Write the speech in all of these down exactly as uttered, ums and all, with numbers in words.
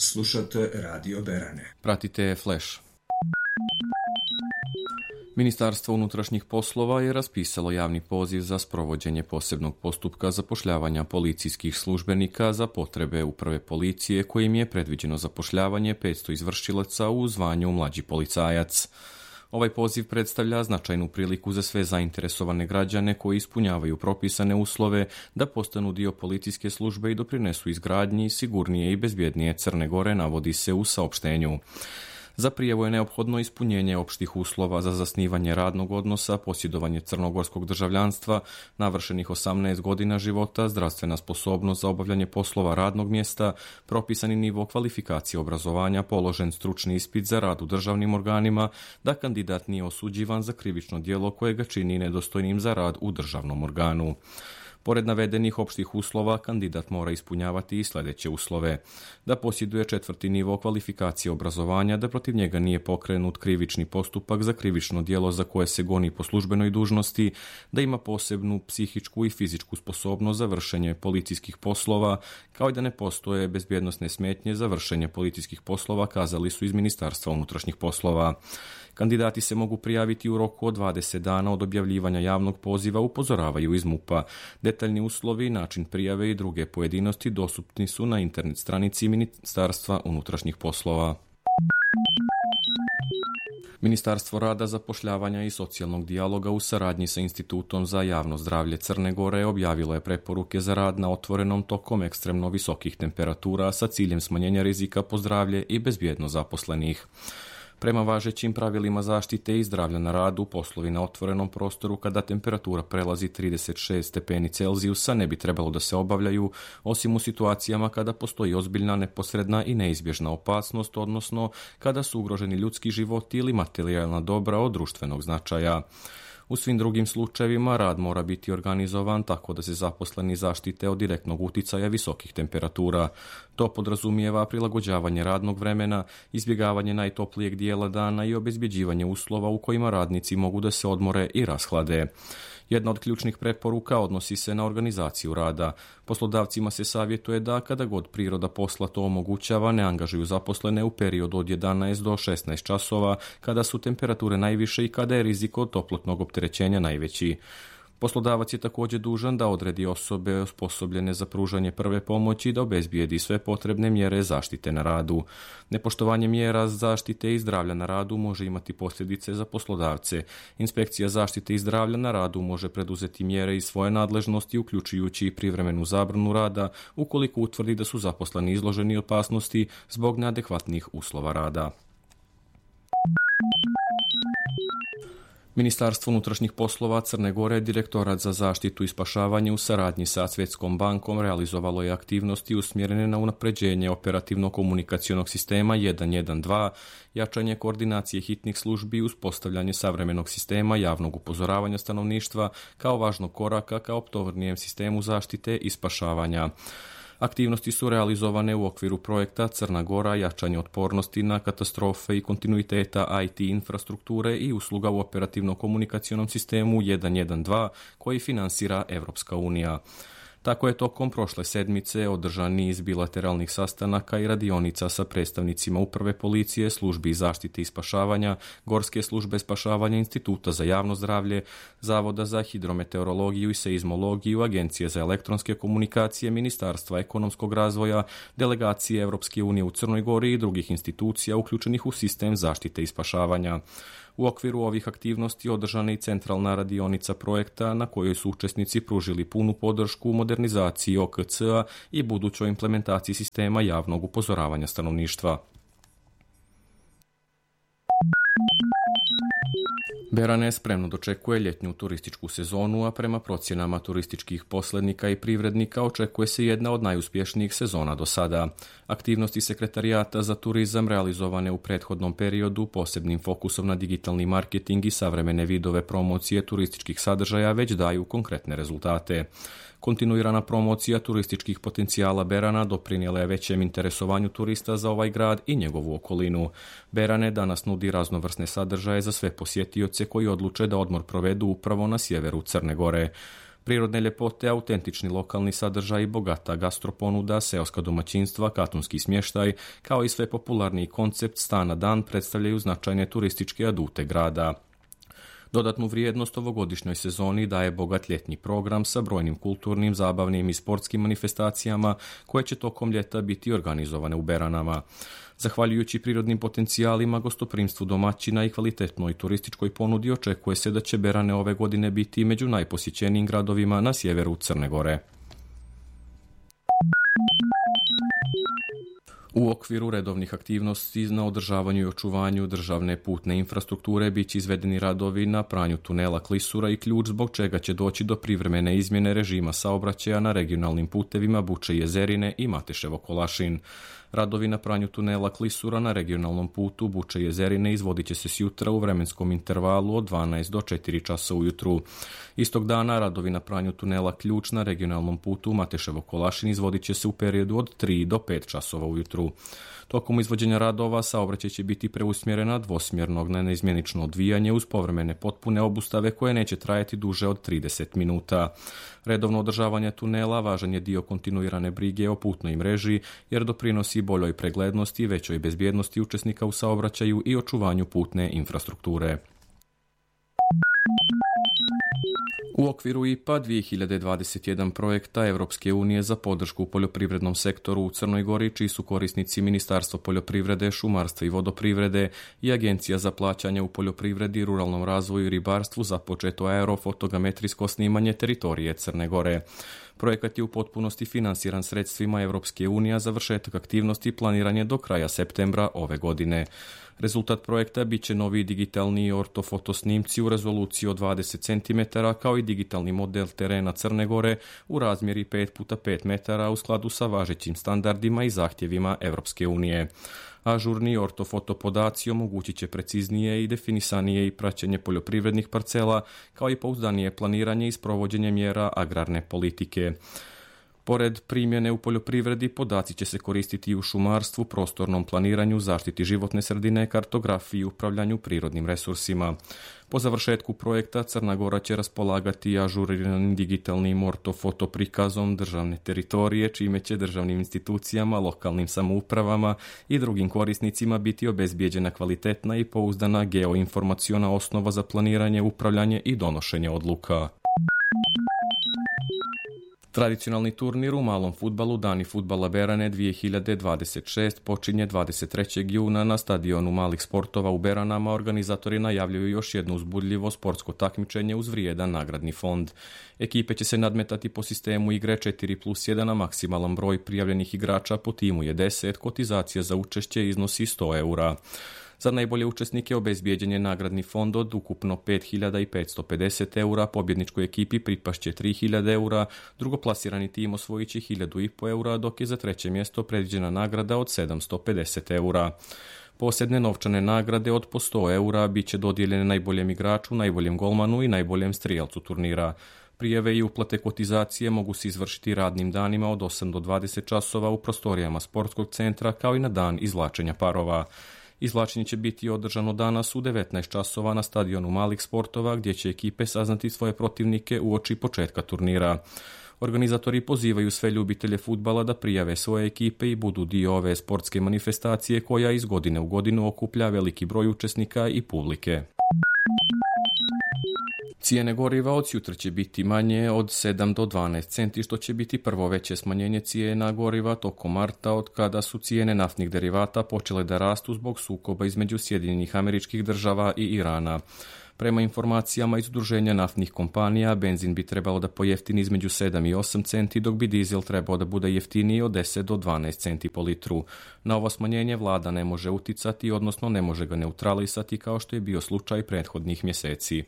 Slušate Radio Berane. Pratite Flash. Ministarstvo unutrašnjih poslova je raspisalo javni poziv za sprovođenje posebnog postupka zapošljavanja policijskih službenika za potrebe uprave policije kojim je predviđeno zapošljavanje petsto izvršilaca u zvanju mlađi policajac. Ovaj poziv predstavlja značajnu priliku za sve zainteresovane građane koji ispunjavaju propisane uslove da postanu dio policijske službe i doprinesu izgradnji sigurnije i bezbjednije Crne Gore, navodi se u saopštenju. Za prijavu je neophodno ispunjenje opštih uslova za zasnivanje radnog odnosa, posjedovanje crnogorskog državljanstva, navršenih osamnaest godina života, zdravstvena sposobnost za obavljanje poslova radnog mjesta, propisani nivo kvalifikacije obrazovanja, položen stručni ispit za rad u državnim organima, da kandidat nije osuđivan za krivično djelo koje ga čini nedostojnim za rad u državnom organu. Pored navedenih opštih uslova, kandidat mora ispunjavati i sljedeće uslove: da posjeduje četvrti nivo kvalifikacije obrazovanja, da protiv njega nije pokrenut krivični postupak za krivično djelo za koje se goni po službenoj dužnosti, da ima posebnu psihičku i fizičku sposobnost za vršenje policijskih poslova, kao i da ne postoje bezbjednosne smetnje za vršenje policijskih poslova, kazali su iz Ministarstva unutrašnjih poslova. Kandidati se mogu prijaviti u roku od dvadeset dana od objavljivanja javnog poziva, upozoravaju iz MUP-a. Detaljni uslovi, način prijave i druge pojedinosti dostupni su na internet stranici Ministarstva unutrašnjih poslova. Ministarstvo rada, zapošljavanja i socijalnog dijaloga u saradnji sa Institutom za javno zdravlje Crne Gore objavilo je preporuke za rad na otvorenom tokom ekstremno visokih temperatura sa ciljem smanjenja rizika po zdravlje i bezbjednost zaposlenih. Prema važećim pravilima zaštite i zdravlja na radu, poslovi na otvorenom prostoru kada temperatura prelazi trideset šest stepeni Celzijusa ne bi trebalo da se obavljaju, osim u situacijama kada postoji ozbiljna, neposredna i neizbježna opasnost, odnosno kada su ugroženi ljudski životi ili materijalna dobra od društvenog značaja. U svim drugim slučajevima rad mora biti organizovan tako da se zaposleni zaštite od direktnog uticaja visokih temperatura. To podrazumijeva prilagođavanje radnog vremena, izbjegavanje najtoplijeg dijela dana i obezbjeđivanje uslova u kojima radnici mogu da se odmore i rashlade. Jedna od ključnih preporuka odnosi se na organizaciju rada. Poslodavcima se savjetuje da, kada god priroda posla to omogućava, ne angažuju zaposlene u periodu od jedanaest do šesnaest časova, kada su temperature najviše i kada je rizik od toplotnog opterećenja najveći. Poslodavac je također dužan da odredi osobe osposobljene za pružanje prve pomoći i da obezbijedi sve potrebne mjere zaštite na radu. Nepoštovanje mjera zaštite i zdravlja na radu može imati posljedice za poslodavce. Inspekcija zaštite i zdravlja na radu može preduzeti mjere iz svoje nadležnosti, uključujući i privremenu zabranu rada, ukoliko utvrdi da su zaposleni izloženi opasnosti zbog neadekvatnih uslova rada. Ministarstvo unutrašnjih poslova Crne Gore, Direktorat za zaštitu i spašavanje u saradnji sa Svjetskom bankom realizovalo je aktivnosti usmjerene na unapređenje operativno-komunikacionog sistema jedan jedan dva, jačanje koordinacije hitnih službi i uspostavljanje savremenog sistema javnog upozoravanja stanovništva kao važnog koraka ka optovrnijem sistemu zaštite i spašavanja. Aktivnosti su realizovane u okviru projekta Crna Gora, jačanje otpornosti na katastrofe i kontinuiteta I T infrastrukture i usluga u operativno-komunikacionom sistemu jedan jedan dva koji finansira Evropska unija. Tako je tokom prošle sedmice održan niz bilateralnih sastanaka i radionica sa predstavnicima Uprave policije, službi zaštite i spašavanja, Gorske službe spašavanja, Instituta za javno zdravlje, Zavoda za hidrometeorologiju i seizmologiju, Agencije za elektronske komunikacije, Ministarstva ekonomskog razvoja, delegacije Evropske unije u Crnoj Gori i drugih institucija uključenih u sistem zaštite i spašavanja. U okviru ovih aktivnosti održana je i centralna radionica projekta na kojoj su učesnici pružili punu podršku modernizaciji O K C-a i budućoj implementaciji sistema javnog upozoravanja stanovništva. Berane spremno dočekuje ljetnju turističku sezonu, a prema procjenama turističkih posrednika i privrednika očekuje se jedna od najuspješnijih sezona do sada. Aktivnosti Sekretarijata za turizam realizovane u prethodnom periodu posebnim fokusom na digitalni marketing i savremene vidove promocije turističkih sadržaja već daju konkretne rezultate. Kontinuirana promocija turističkih potencijala Berana doprinijela je većem interesovanju turista za ovaj grad i njegovu okolinu. Berane danas nudi raznovrsne sadržaje za sve posjetioce koji odluče da odmor provedu upravo na sjeveru Crne Gore. Prirodne ljepote, autentični lokalni sadržaj, bogata gastroponuda, seoska domaćinstva, katunski smještaj, kao i sve popularniji koncept sta na dan predstavljaju značajne turističke adute grada. Dodatnu vrijednost ovogodišnjoj sezoni daje bogat ljetni program sa brojnim kulturnim, zabavnim i sportskim manifestacijama koje će tokom ljeta biti organizovane u Beranama. Zahvaljujući prirodnim potencijalima, gostoprimstvu domaćina i kvalitetnoj turističkoj ponudi očekuje se da će Berane ove godine biti među najposjećenijim gradovima na sjeveru Crne Gore. U okviru redovnih aktivnosti na održavanju i očuvanju državne putne infrastrukture biće izvedeni radovi na pranju tunela Klisura i Ključ, zbog čega će doći do privremene izmjene režima saobraćaja na regionalnim putevima Buče Jezerine i Mateševo Kolašin. Radovi na pranju tunela Klisura na regionalnom putu Buče Jezerine izvodit će se sjutra u vremenskom intervalu od dvanaest do četiri časa ujutru. Istog dana radovi na pranju tunela Ključ na regionalnom putu Mateševo Kolašin izvodit će se u periodu od tri do pet časova ujutru. Tokom izvođenja radova saobraćaj će biti preusmjerena dvosmjernog na neizmjenično odvijanje uz povremene potpune obustave koje neće trajati duže od trideset minuta. Redovno održavanje tunela važan je dio kontinuirane brige o putnoj mreži jer doprinosi boljoj preglednosti, većoj bezbjednosti učesnika u saobraćaju i očuvanju putne infrastrukture. U okviru I P A dvije hiljade dvadeset jedan projekta Evropske unije za podršku u poljoprivrednom sektoru u Crnoj Gori, čiji su korisnici Ministarstvo poljoprivrede, šumarstva i vodoprivrede i Agencija za plaćanje u poljoprivredi, ruralnom razvoju i ribarstvu, započeto aerofotogrametrijsko snimanje teritorije Crne Gore. Projekat je u potpunosti finansiran sredstvima Evropske unije, a završetak aktivnosti planiran je do kraja septembra ove godine. Rezultat projekta bit će novi digitalni ortofoto snimci u rezoluciji od dvadeset centimetara, kao i digitalni model terena Crne Gore u razmjeri pet puta pet metara u skladu sa važećim standardima i zahtjevima Evropske unije. Ažurni ortofoto podaci omogućit će preciznije i definisanije i praćenje poljoprivrednih parcela, kao i pouzdanije planiranje i sprovođenje mjera agrarne politike. Pored primjene u poljoprivredi, podaci će se koristiti i u šumarstvu, prostornom planiranju, zaštiti životne sredine, kartografiji i upravljanju prirodnim resursima. Po završetku projekta Crna Gora će raspolagati ažuriranim digitalnim ortofoto prikazom državne teritorije, čime će državnim institucijama, lokalnim samoupravama i drugim korisnicima biti obezbijeđena kvalitetna i pouzdana geoinformaciona osnova za planiranje, upravljanje i donošenje odluka. Tradicionalni turnir u malom fudbalu Dani fudbala Berane dvije hiljade dvadeset šest počinje dvadeset trećeg juna na stadionu malih sportova u Beranama. Organizatori najavljuju još jedno uzbudljivo sportsko takmičenje uz vrijedan nagradni fond. Ekipe će se nadmetati po sistemu igre četiri plus jedan, a maksimalan broj prijavljenih igrača po timu je deset, kotizacija za učešće iznosi sto eura. Za najbolje učesnike obezbijeđen je nagradni fond od ukupno pet hiljada petsto pedeset eura, pobjedničkoj ekipi pripašće tri hiljade eura, drugoplasirani tim osvojit će hiljadu i po eura, dok je za treće mjesto predviđena nagrada od sedamsto pedeset eura. Posebne novčane nagrade od po sto eura bit će dodijeljene najboljem igraču, najboljem golmanu i najboljem strijelcu turnira. Prijave i uplate kotizacije mogu se izvršiti radnim danima od osam do dvadeset časova u prostorijama sportskog centra, kao i na dan izvlačenja parova. Izvlačenje će biti održano danas u devetnaest časova na stadionu malih sportova, gdje će ekipe saznati svoje protivnike uoči početka turnira. Organizatori pozivaju sve ljubitelje fudbala da prijave svoje ekipe i budu dio ove sportske manifestacije koja iz godine u godinu okuplja veliki broj učesnika i publike. Cijene goriva od sutra će biti manje od sedam do dvanaest centi, što će biti prvo veće smanjenje cijena goriva tokom marta, od kada su cijene naftnih derivata počele da rastu zbog sukoba između Sjedinjenih Američkih Država i Irana. Prema informacijama iz udruženja naftnih kompanija, benzin bi trebalo da pojeftini između sedam i osam centi, dok bi dizel trebao da bude jeftiniji od deset do dvanaest centi po litru. Na ovo smanjenje vlada ne može uticati, odnosno ne može ga neutralisati kao što je bio slučaj prethodnih mjeseci.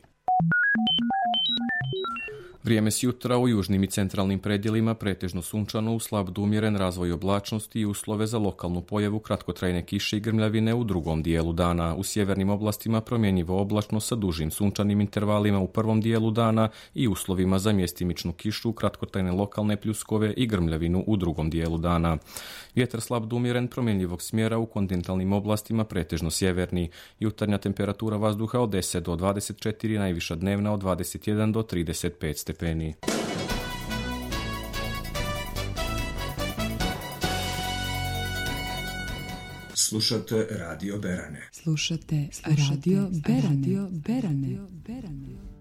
Vrijeme sjutra u južnim i centralnim predjelima pretežno sunčano, u slab do umjeren razvoj oblačnosti i uslove za lokalnu pojavu kratkotrajne kiše i grmljavine u drugom dijelu dana. U sjevernim oblastima promjenjivo oblačno sa dužim sunčanim intervalima u prvom dijelu dana i uslovima za mjestimičnu kišu, kratkotrajne lokalne pljuskove i grmljavinu u drugom dijelu dana. Vjetar slab do umjeren promjenjivog smjera u kontinentalnim oblastima pretežno sjeverni. Jutarnja temperatura vazduha od deset do dvadeset četiri, najviša dnevna od dvadeset jedan do trideset pet stepeni. Slušate Radio Berane. Slušate Radio Berane. Radio Berane.